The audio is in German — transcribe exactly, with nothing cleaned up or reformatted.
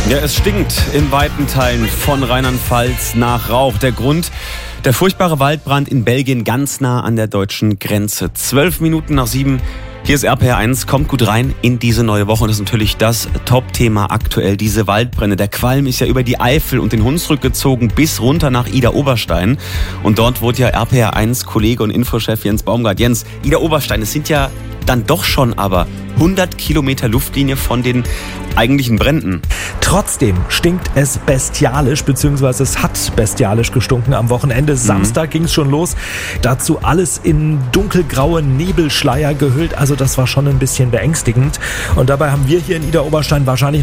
Ja, es stinkt in weiten Teilen von Rheinland-Pfalz nach Rauch. Der Grund: der furchtbare Waldbrand in Belgien, ganz nah an der deutschen Grenze. Zwölf Minuten nach sieben. Hier ist R P R eins, kommt gut rein in diese neue Woche. Und das ist natürlich das Top-Thema aktuell, diese Waldbrände. Der Qualm ist ja über die Eifel und den Hunsrück gezogen bis runter nach Idar-Oberstein. Und dort wurde ja R P R eins Kollege und Infochef Jens Baumgart. Jens, Idar-Oberstein, es sind ja dann doch schon aber hundert Kilometer Luftlinie von den eigentlichen Bränden. Trotzdem stinkt es bestialisch, beziehungsweise es hat bestialisch gestunken am Wochenende. Samstag mhm. ging es schon los. Dazu alles in dunkelgraue Nebelschleier gehüllt. Also das war schon ein bisschen beängstigend. Und dabei haben wir hier in Idar-Oberstein wahrscheinlich